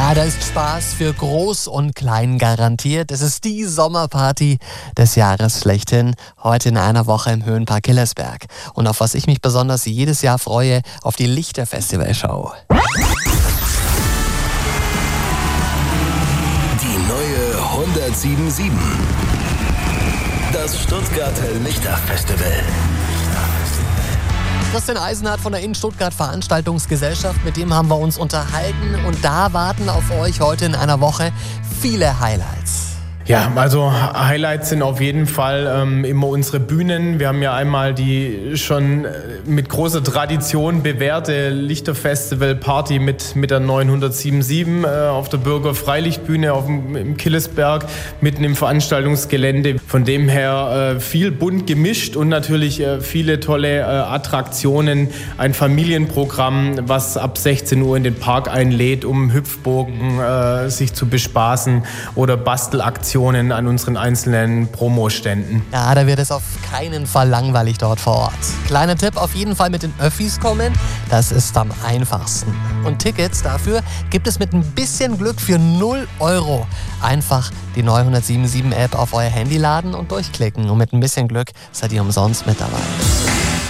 Ja, da ist Spaß für Groß und Klein garantiert. Es ist die Sommerparty des Jahres schlechthin. Heute in einer Woche im Höhenpark Hillersberg. Und auf was ich mich besonders jedes Jahr freue, auf die Lichterfestivalshow. Die neue 107.7. Das Stuttgarter Lichterfestival. Christian Eisenhardt von der In Stuttgart Veranstaltungsgesellschaft, mit dem haben wir uns unterhalten und da warten auf euch heute in einer Woche viele Highlights. Ja, also Highlights sind auf jeden Fall immer unsere Bühnen. Wir haben ja einmal die schon mit großer Tradition bewährte Lichterfestival-Party mit der 907.7 auf der Bürger-Freilichtbühne im Killesberg, mitten im Veranstaltungsgelände. Von dem her viel bunt gemischt und natürlich viele tolle Attraktionen. Ein Familienprogramm, was ab 16 Uhr in den Park einlädt, um Hüpfburgen sich zu bespaßen oder Bastelaktionen an unseren einzelnen Promoständen. Ja, da wird es auf keinen Fall langweilig dort vor Ort. Kleiner Tipp, auf jeden Fall mit den Öffis kommen, das ist am einfachsten. Und Tickets dafür gibt es mit ein bisschen Glück für 0 €. Einfach die 907.7 App auf euer Handy laden und durchklicken und mit ein bisschen Glück seid ihr umsonst mit dabei.